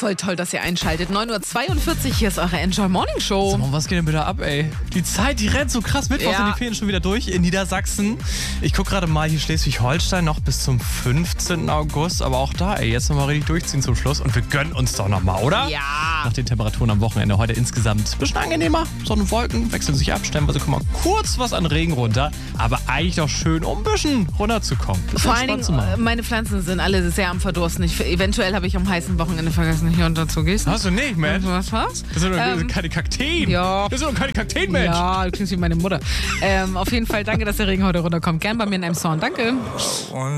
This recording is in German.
Voll toll, dass ihr einschaltet. 9:42 Uhr, hier ist eure Enjoy Morning Show. Sag mal, was geht denn bitte ab, ey? Die Zeit, die rennt so krass. Mittwoch sind die Ferien schon wieder durch in Niedersachsen. Ich guck gerade mal hier Schleswig-Holstein noch bis zum 15. August. Aber auch da, ey, jetzt nochmal richtig durchziehen zum Schluss. Und wir gönnen uns doch nochmal, oder? Ja. Nach den Temperaturen am Wochenende heute insgesamt ein bisschen angenehmer. Sonne und Wolken wechseln sich ab. Stellenweise kommt mal kurz was an Regen runter. Aber eigentlich doch schön, um ein bisschen runterzukommen. Vor allen Dingen, meine Pflanzen sind alle sehr am Verdursten. Eventuell habe ich am heißen Wochenende vergessen, hier runterzugehen. Hast du nicht, man? Was? Das sind doch keine Kakteen. Ja. Das sind doch keine Kakteen, Mensch. Ja, du klingst wie meine Mutter. Auf jeden Fall danke, dass der Regen heute runterkommt. Gern bei mir in Emshorn. Danke.